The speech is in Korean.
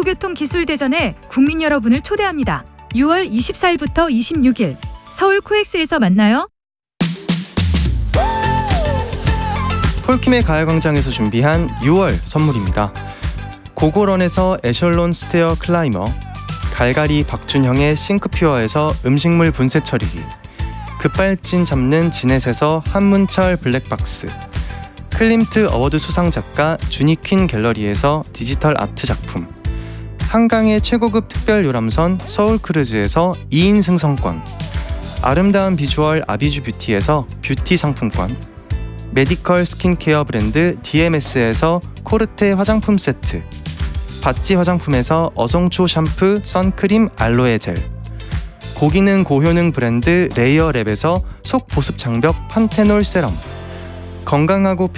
국토교통기술대전에 국민 여러분을 초대합니다. 6월 24일부터 26일 서울 코엑스에서 만나요. 폴킴의 가야광장에서 준비한 6월 선물입니다. 고고런에서 에셜론 스테어 클라이머, 갈갈이 박준형의 싱크퓨어에서 음식물 분쇄 처리기, 급발진 잡는 지넷에서 한문철 블랙박스, 클림트 어워드 수상 작가 주니퀸 갤러리에서 디지털 아트 작품, 한강의 최고급 특별 요람선 서울크루즈에서 2인 승선권, 아름다운 비주얼 아비주 뷰티에서 뷰티 상품권, 메디컬 스킨케어 브랜드 DMS에서 코르테 화장품 세트, 바찌 화장품에서 어성초 샴푸, 선크림, 알로에 젤, 고기능 고효능 브랜드 레이어랩에서 속 보습 장벽 판테놀 세럼, 건강하고